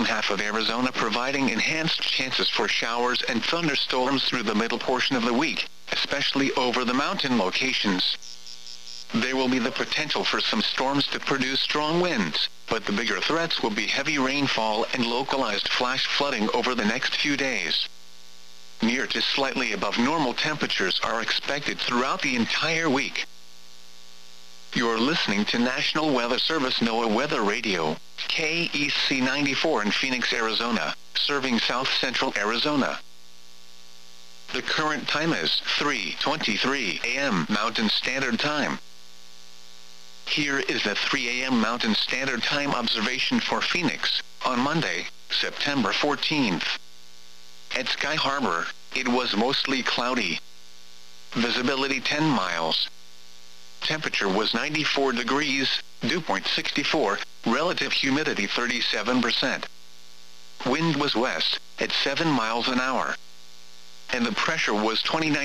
southern half of Arizona, providing enhanced chances for showers and thunderstorms through the middle portion of the week, especially over the mountain locations. There will be the potential for some storms to produce strong winds, but the bigger threats will be heavy rainfall and localized flash flooding over the next few days. Near to slightly above normal temperatures are expected throughout the entire week. You're listening to National Weather Service NOAA Weather Radio, KEC 94 in Phoenix, Arizona, serving south-central Arizona. The current time is 3:23 a.m. Mountain Standard Time. Here is the 3 a.m. Mountain Standard Time observation for Phoenix, on Monday, September 14th. At Sky Harbor, it was mostly cloudy. Visibility 10 miles. Temperature was 94 degrees, dew point 64, relative humidity 37%. Wind was west, at 7 miles an hour. And the pressure was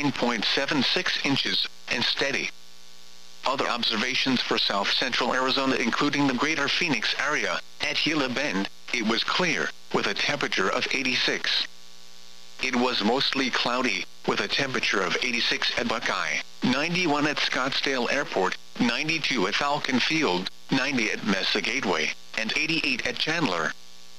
29.76 inches, and steady. Other observations for south-central Arizona, including the greater Phoenix area, at Gila Bend, it was clear, with a temperature of 86. It was mostly cloudy, with a temperature of 86 at Buckeye, 91 at Scottsdale Airport, 92 at Falcon Field, 90 at Mesa Gateway, and 88 at Chandler.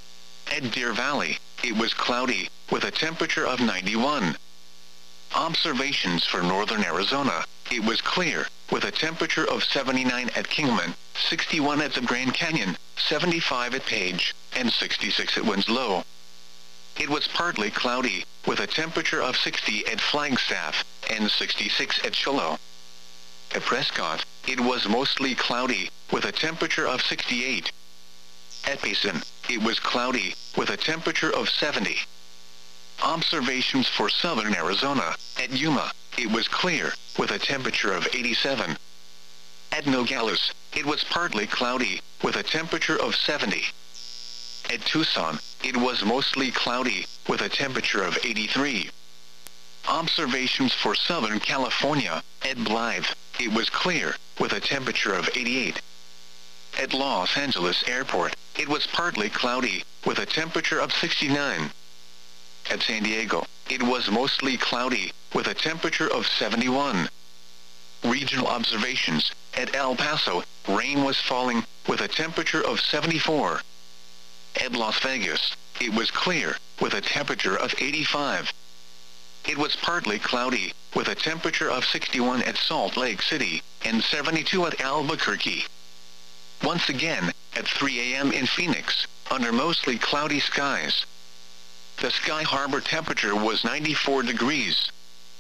At Deer Valley, it was cloudy, with a temperature of 91. Observations for northern Arizona, it was clear, with a temperature of 79 at Kingman, 61 at the Grand Canyon, 75 at Page, and 66 at Winslow. It was partly cloudy, with a temperature of 60 at Flagstaff, and 66 at Shiloh. At Prescott, it was mostly cloudy, with a temperature of 68. At Payson, it was cloudy, with a temperature of 70. Observations for southern Arizona, at Yuma, it was clear, with a temperature of 87. At Nogales, it was partly cloudy, with a temperature of 70. At Tucson, it was mostly cloudy, with a temperature of 83. Observations for southern California, at Blythe, it was clear, with a temperature of 88. At Los Angeles Airport, it was partly cloudy, with a temperature of 69. At San Diego, it was mostly cloudy, with a temperature of 71. Regional observations, at El Paso, rain was falling, with a temperature of 74. At Las Vegas, it was clear, with a temperature of 85. It was partly cloudy, with a temperature of 61 at Salt Lake City, and 72 at Albuquerque. Once again, at 3 a.m. in Phoenix, under mostly cloudy skies. The Sky Harbor temperature was 94 degrees.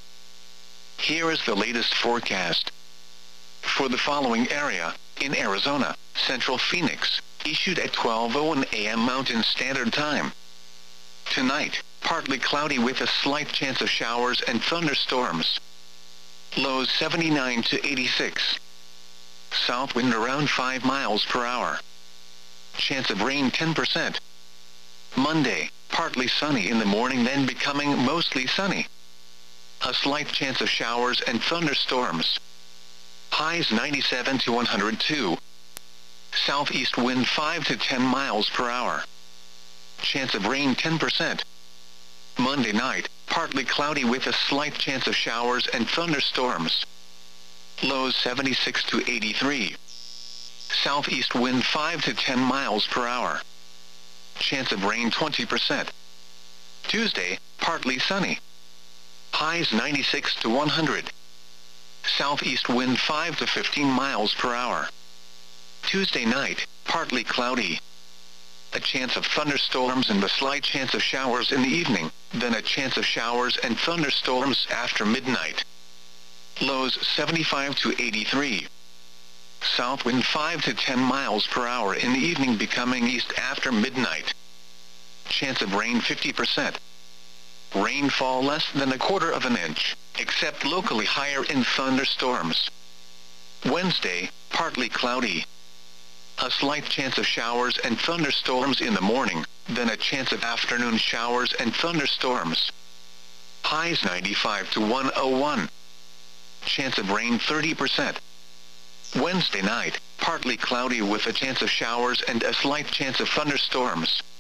Here is the latest forecast. For the following area, in Arizona, Central Phoenix, issued at 12:01 a.m. Mountain Standard Time. Tonight, partly cloudy with a slight chance of showers and thunderstorms. Lows 79 to 86. South wind around 5 miles per hour. Chance of rain 10%. Monday, partly sunny in the morning, then becoming mostly sunny. A slight chance of showers and thunderstorms. Highs 97 to 102. Southeast wind 5 to 10 miles per hour. Chance of rain 10%. Monday night, partly cloudy with a slight chance of showers and thunderstorms. Lows 76 to 83. Southeast wind 5 to 10 miles per hour. Chance of rain 20%. Tuesday, partly sunny. Highs 96 to 100. Southeast wind 5 to 15 miles per hour. Tuesday night, partly cloudy. A chance of thunderstorms and a slight chance of showers in the evening, then a chance of showers and thunderstorms after midnight. Lows 75 to 83. South wind 5 to 10 miles per hour in the evening, becoming east after midnight. Chance of rain 50%. Rainfall less than 1/4 of an inch, except locally higher in thunderstorms. Wednesday, partly cloudy. A slight chance of showers and thunderstorms in the morning, then a chance of afternoon showers and thunderstorms. Highs 95 to 101. Chance of rain 30%. Wednesday night, partly cloudy with a chance of showers and a slight chance of thunderstorms.